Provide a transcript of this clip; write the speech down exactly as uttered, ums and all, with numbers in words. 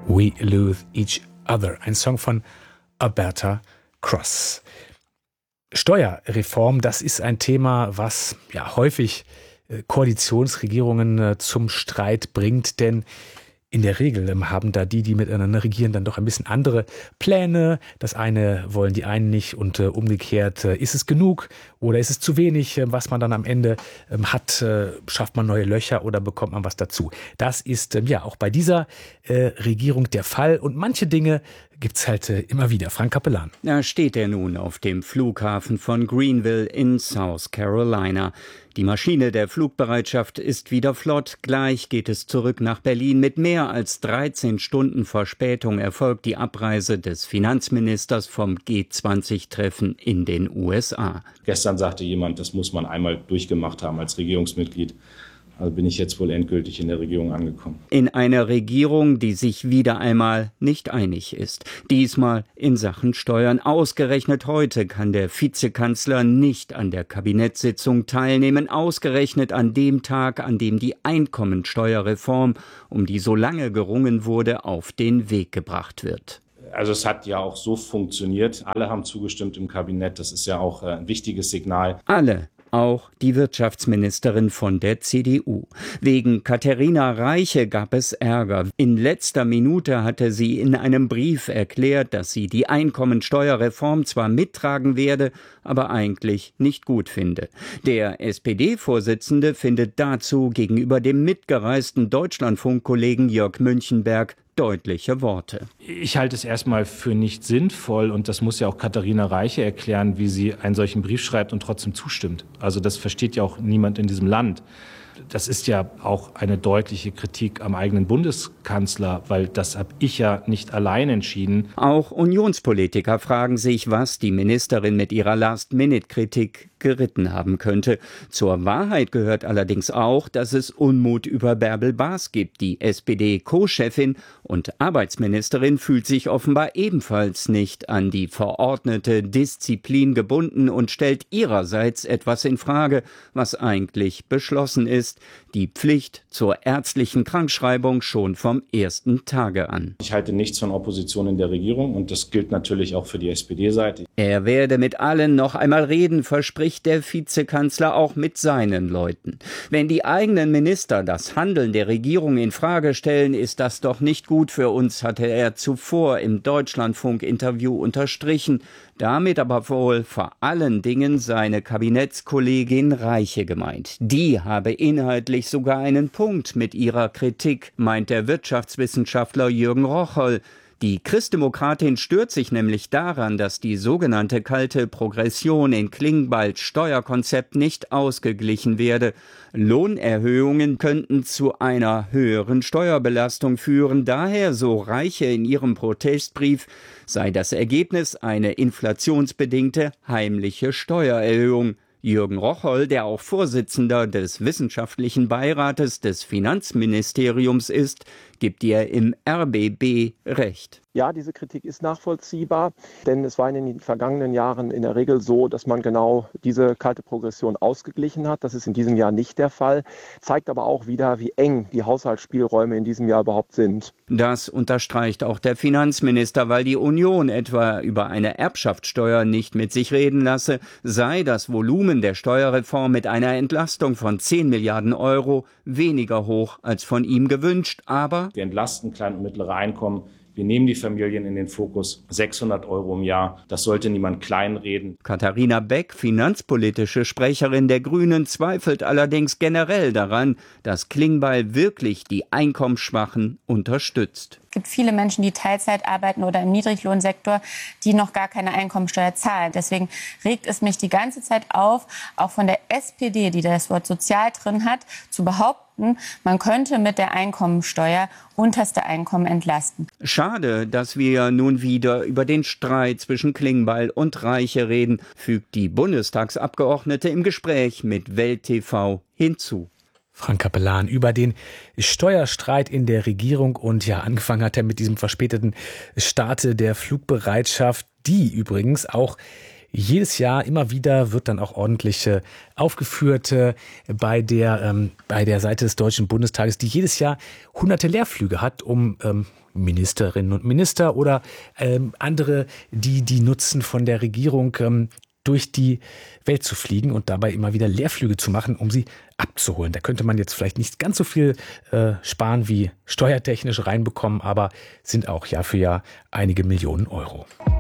We Lose Each Other, ein Song von Alberta Cross. Steuerreform, das ist ein Thema, was ja häufig äh, Koalitionsregierungen äh, zum Streit bringt, denn in der Regel ähm, haben da die, die miteinander regieren, dann doch ein bisschen andere Pläne. Das eine wollen die einen nicht und äh, umgekehrt äh, ist es genug oder ist es zu wenig, äh, was man dann am Ende ähm, hat, äh, schafft man neue Löcher oder bekommt man was dazu. Das ist ähm, ja auch bei dieser äh, Regierung der Fall und manche Dinge gibt's halt äh, immer wieder. Frank Capellan. Da steht er nun auf dem Flughafen von Greenville in South Carolina. Die Maschine der Flugbereitschaft ist wieder flott. Gleich geht es zurück nach Berlin. Mit mehr als dreizehn Stunden Verspätung erfolgt die Abreise des Finanzministers vom G zwanzig Treffen in den U S A. Gestern sagte jemand, das muss man einmal durchgemacht haben als Regierungsmitglied. Also bin ich jetzt wohl endgültig in der Regierung angekommen. In einer Regierung, die sich wieder einmal nicht einig ist. Diesmal in Sachen Steuern. Ausgerechnet heute kann der Vizekanzler nicht an der Kabinettssitzung teilnehmen. Ausgerechnet an dem Tag, an dem die Einkommensteuerreform, um die so lange gerungen wurde, auf den Weg gebracht wird. Also es hat ja auch so funktioniert. Alle haben zugestimmt im Kabinett. Das ist ja auch ein wichtiges Signal. Alle. Auch die Wirtschaftsministerin von der C D U. Wegen Katharina Reiche gab es Ärger. In letzter Minute hatte sie in einem Brief erklärt, dass sie die Einkommensteuerreform zwar mittragen werde, aber eigentlich nicht gut finde. Der S P D-Vorsitzende findet dazu gegenüber dem mitgereisten Deutschlandfunk-Kollegen Jörg Münchenberg deutliche Worte. Ich halte es erstmal für nicht sinnvoll und das muss ja auch Katharina Reiche erklären, wie sie einen solchen Brief schreibt und trotzdem zustimmt. Also das versteht ja auch niemand in diesem Land. Das ist ja auch eine deutliche Kritik am eigenen Bundeskanzler, weil das habe ich ja nicht allein entschieden. Auch Unionspolitiker fragen sich, was die Ministerin mit ihrer Last-Minute-Kritik geritten haben könnte. Zur Wahrheit gehört allerdings auch, dass es Unmut über Bärbel Baas gibt. Die S P D-Co-Chefin und Arbeitsministerin fühlt sich offenbar ebenfalls nicht an die verordnete Disziplin gebunden und stellt ihrerseits etwas in Frage, was eigentlich beschlossen ist: die Pflicht zur ärztlichen Krankschreibung schon vom ersten Tage an. Ich halte nichts von Opposition in der Regierung und das gilt natürlich auch für die S P D-Seite. Er werde mit allen noch einmal reden, verspricht der Vizekanzler auch mit seinen Leuten. Wenn die eigenen Minister das Handeln der Regierung in Frage stellen, ist das doch nicht gut für uns, hatte er zuvor im Deutschlandfunk-Interview unterstrichen. Damit aber wohl vor allen Dingen seine Kabinettskollegin Reiche gemeint. Die habe inhaltlich sogar einen Punkt mit ihrer Kritik, meint der Wirtschaftswissenschaftler Jürgen Rocholl. Die Christdemokratin stört sich nämlich daran, dass die sogenannte kalte Progression in Klingbeils Steuerkonzept nicht ausgeglichen werde. Lohnerhöhungen könnten zu einer höheren Steuerbelastung führen. Daher, so Reiche in ihrem Protestbrief, sei das Ergebnis eine inflationsbedingte heimliche Steuererhöhung. Jürgen Rocholl, der auch Vorsitzender des Wissenschaftlichen Beirates des Finanzministeriums ist, gibt ihr im R B B recht. Ja, diese Kritik ist nachvollziehbar, denn es war in den vergangenen Jahren in der Regel so, dass man genau diese kalte Progression ausgeglichen hat. Das ist in diesem Jahr nicht der Fall, zeigt aber auch wieder, wie eng die Haushaltsspielräume in diesem Jahr überhaupt sind. Das unterstreicht auch der Finanzminister, weil die Union etwa über eine Erbschaftssteuer nicht mit sich reden lasse, sei das Volumen der Steuerreform mit einer Entlastung von zehn Milliarden Euro weniger hoch als von ihm gewünscht, aber wir entlasten kleine und mittlere Einkommen. Wir nehmen die Familien in den Fokus. sechshundert Euro im Jahr, das sollte niemand kleinreden. Katharina Beck, finanzpolitische Sprecherin der Grünen, zweifelt allerdings generell daran, dass Klingbeil wirklich die Einkommensschwachen unterstützt. Es gibt viele Menschen, die Teilzeit arbeiten oder im Niedriglohnsektor, die noch gar keine Einkommensteuer zahlen. Deswegen regt es mich die ganze Zeit auf, auch von der S P D, die das Wort sozial drin hat, zu behaupten, man könnte mit der Einkommensteuer unterste Einkommen entlasten. Schade, dass wir nun wieder über den Streit zwischen Klingbeil und Reiche reden, fügt die Bundestagsabgeordnete im Gespräch mit Welt T V hinzu. Frank Capellan über den Steuerstreit in der Regierung und ja, angefangen hat er mit diesem verspäteten Start der Flugbereitschaft, die übrigens auch jedes Jahr immer wieder wird dann auch ordentlich äh, aufgeführt äh, bei der ähm, bei der Seite des Deutschen Bundestages, die jedes Jahr hunderte Leerflüge hat, um ähm, Ministerinnen und Minister oder ähm, andere, die die nutzen von der Regierung, ähm, durch die Welt zu fliegen und dabei immer wieder Leerflüge zu machen, um sie abzuholen. Da könnte man jetzt vielleicht nicht ganz so viel äh, sparen wie steuertechnisch reinbekommen, aber sind auch Jahr für Jahr einige Millionen Euro.